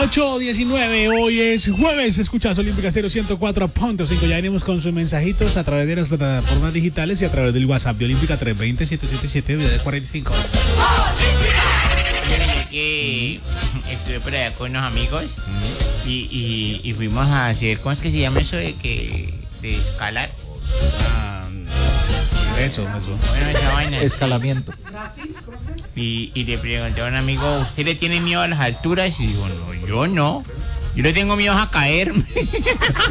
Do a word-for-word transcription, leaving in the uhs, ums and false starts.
ocho diecinueve, hoy es jueves, escuchas Olímpica cero ciento cuatro punto cinco. Ya venimos con sus mensajitos a través de las plataformas digitales y a través del WhatsApp de Olímpica tres dos cero, siete siete siete, cuarenta y cinco. Que estuve por allá con unos amigos y, y, y fuimos a hacer, ¿cómo es que se llama eso de que de escalar? Ah, eso, eso. Bueno, esa vaina. Escalamiento. Y, y le pregunté a un amigo, ¿usted le tiene miedo a las alturas? Y dijo, no, yo no. Yo le tengo miedo a caerme.